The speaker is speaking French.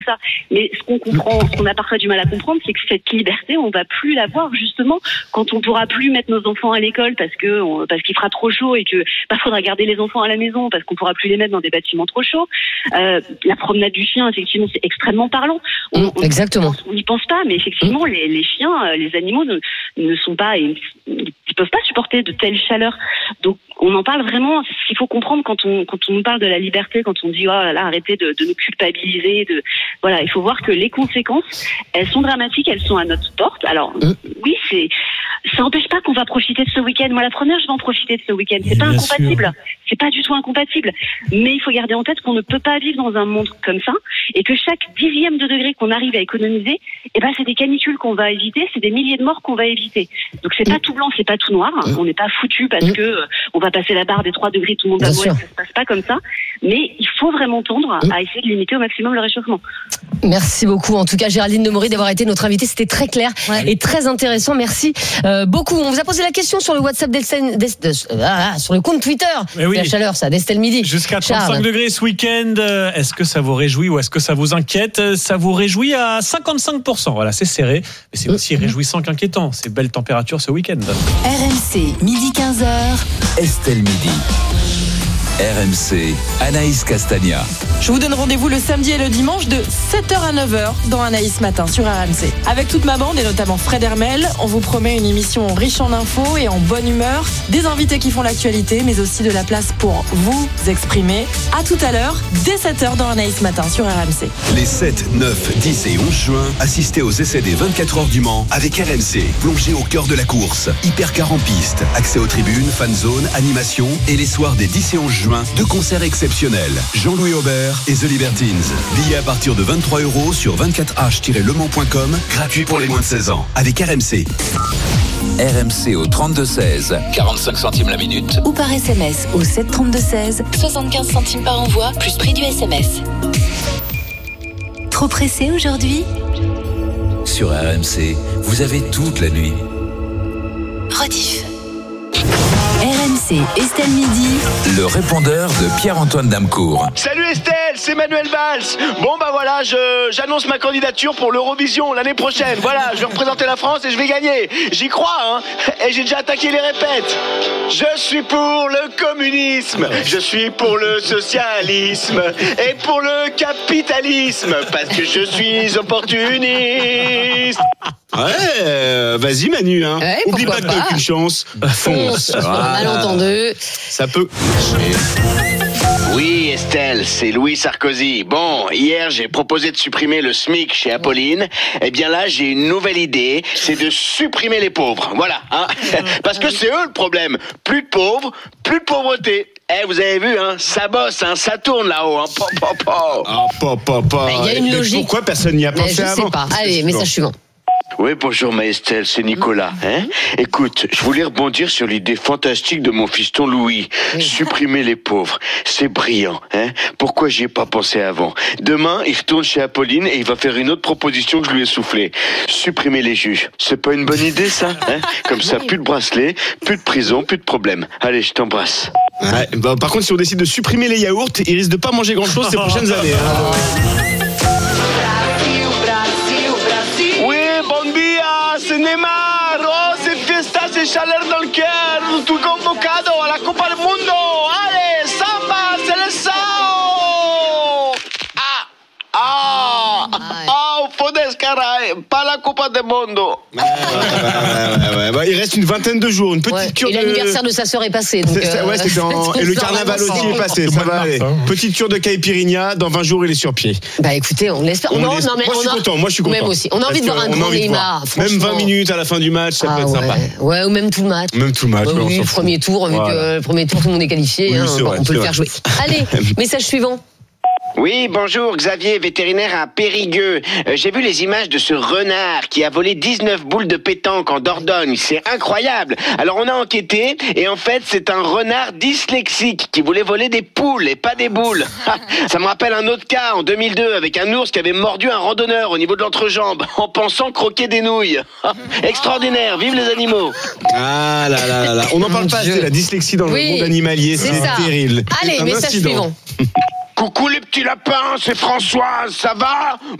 ça. Mais ce qu'on a parfois du mal à comprendre, c'est que cette liberté, on va plus l'avoir justement quand on pourra plus mettre nos enfants à l'école parce qu'il fera trop chaud et que faudra garder les enfants à la maison parce qu'on pourra plus les mettre dans des bâtiments trop chauds. La promenade du chien, effectivement, c'est extrêmement parlant. Exactement. On n'y pense pas, mais effectivement, les chiens, les animaux ne sont pas, ils peuvent pas supporter de telles chaleurs. Donc, on en parle vraiment. Ce qu'il faut comprendre quand on nous parle de la liberté, quand on dit arrêtez de nous culpabiliser, il faut voir que les conséquences, elles sont dramatiques, elles sont à notre porte. Alors, oui, ça n'empêche pas qu'on va profiter de ce week-end. Moi, la première, je vais en profiter de ce week-end. C'est pas incompatible. C'est pas du tout incompatible. Mais il faut garder en tête qu'on ne peut pas vivre dans un monde comme ça et que chaque 10e de degré qu'on arrive à économiser, c'est des canicules qu'on va éviter, c'est des milliers de morts qu'on va éviter. Donc, c'est pas tout blanc, c'est pas tout noir. On n'est pas foutu parce que on va passer la barre des 3 degrés, tout le monde va mourir. Ça se passe pas comme ça. Mais il faut vraiment tendre à essayer de limiter au maximum le réchauffement. Merci beaucoup. En tout cas, Géraldine Demory d'avoir été notre invitée. C'était très clair et très intéressant. Merci beaucoup. On vous a posé la question sur le WhatsApp sur le compte Twitter. La chaleur, ça, d'Estelle Midi. Jusqu'à 35 degrés ce week-end. Est-ce que ça vous réjouit ou est-ce que ça vous inquiète? Ça vous réjouit à 55%. Voilà, c'est serré. Mais c'est aussi réjouissant qu'inquiétant. Ces belles températures ce week-end. RMC, midi 15h. Estelle Midi. RMC, Anaïs Castagna. Je vous donne rendez-vous le samedi et le dimanche de 7h à 9h dans Anaïs Matin sur RMC. Avec toute ma bande et notamment Fred Hermel, on vous promet une émission riche en infos et en bonne humeur, des invités qui font l'actualité, mais aussi de la place pour vous exprimer. À tout à l'heure, dès 7h dans Anaïs Matin sur RMC. Les 7, 9, 10 et 11 juin, assistez aux essais des 24 heures du Mans avec RMC. Plongez au cœur de la course. Hypercar en piste, accès aux tribunes, fan zone, animation et les soirs des 10 et 11 juin, 2 concerts exceptionnels. Jean-Louis Aubert et The Libertines. Billets à partir de 23 € sur 24h-lemans.com, gratuit pour les moins de 16 ans. Avec RMC. RMC au 32-16, 45 centimes la minute. Ou par SMS au 732-16, 75 centimes par envoi, plus prix du SMS. Trop pressé aujourd'hui ? Sur RMC, vous avez toute la nuit. Rediff. RMC, Estelle Midi. Le répondeur de Pierre-Antoine Damecourt. Salut Estelle, c'est Manuel Valls. Bon voilà, j'annonce ma candidature pour l'Eurovision l'année prochaine. Voilà, je vais représenter la France et je vais gagner. J'y crois, hein. Et j'ai déjà attaqué les répètes. Je suis pour le communisme, je suis pour le socialisme et pour le capitalisme parce que je suis opportuniste. Ouais, vas-y Manu, hein. Ouais, oublie pas que t'as aucune chance. Fonce. Malentendu. Ça peut. Oui Estelle, c'est Louis Sarkozy. Bon, hier j'ai proposé de supprimer le SMIC chez Apolline. Eh bien là j'ai une nouvelle idée, c'est de supprimer les pauvres. Voilà, hein. Parce que c'est eux le problème. Plus de pauvres, plus de pauvreté. Vous avez vu, hein, ça bosse, hein, ça tourne là-haut. Hein. Il y a une logique. Pourquoi personne n'y a pensé avant? Je sais pas. Allez, message suivant. Oui, bonjour ma Estelle, c'est Nicolas. Écoute, je voulais rebondir sur l'idée fantastique de mon fiston Louis. Oui. Supprimer les pauvres, c'est brillant. Pourquoi j'y ai pas pensé avant? Demain, il retourne chez Apolline et il va faire une autre proposition que je lui ai soufflée. Supprimer les juges. C'est pas une bonne idée ça? Comme ça, plus de bracelets, plus de prison, plus de problème. Allez, je t'embrasse. Ouais, par contre, si on décide de supprimer les yaourts, il risque de pas manger grand-chose ces prochaines années. C'est Neymar, oh c'est fiesta, c'est chaleur dans le cœur, tout convocado à la Copa del Mundo, allez, samba, c'est le sao. Fodes, caray, pas la Copa del Mundo. Ouais. Il reste une vingtaine de jours, une petite cure. Et l'anniversaire de sa sœur est passé. Donc et le carnaval aussi est passé, ça va aller. Petite cure de caipirinha, dans 20 jours il est sur pied. Bah écoutez, on l'espère. Moi je suis content. Même aussi. On a envie de voir un grand Neymar. Même 20 minutes à la fin du match, ça peut être sympa. Ouais, ou même tout le match. Oui, le premier tour, vu que le premier tour tout le monde est qualifié, on peut le faire jouer. Allez, message suivant. Oui, bonjour, Xavier, vétérinaire à Périgueux. J'ai vu les images de ce renard qui a volé 19 boules de pétanque en Dordogne. C'est incroyable. Alors on a enquêté et en fait c'est un renard dyslexique qui voulait voler des poules et pas des boules. Ça me rappelle un autre cas en 2002 avec un ours qui avait mordu un randonneur au niveau de l'entrejambe en pensant croquer des nouilles. Extraordinaire, vive les animaux. Ah là. On n'en parle pas, c'est la dyslexie dans le monde animalier, c'est terrible. Allez, message suivant. Coucou les petits lapins, c'est Françoise, ça va ?